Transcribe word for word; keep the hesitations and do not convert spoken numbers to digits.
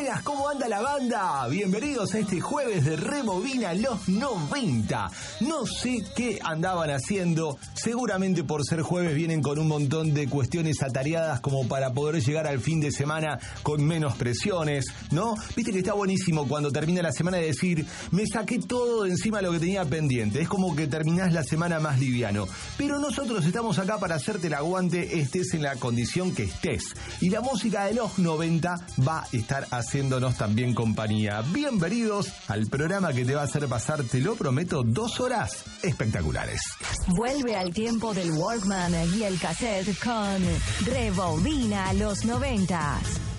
buenas, ¿cómo anda la banda? Bienvenidos a este jueves de Rebobina los noventa. No sé qué andaban haciendo, seguramente por ser jueves vienen con un montón de cuestiones atareadas como para poder llegar al fin de semana con menos presiones, ¿no? Viste que está buenísimo cuando termina la semana de decir, me saqué todo de encima de lo que tenía pendiente. Es como que terminás la semana más liviano. Pero nosotros estamos acá para hacerte el aguante, estés en la condición que estés. Y la música de los noventa va a estar haciéndonos también compañía. Bienvenidos al programa que te va a hacer pasar, te lo prometo, dos horas espectaculares. Vuelve al tiempo del Walkman y el cassette con Rebobina los noventa.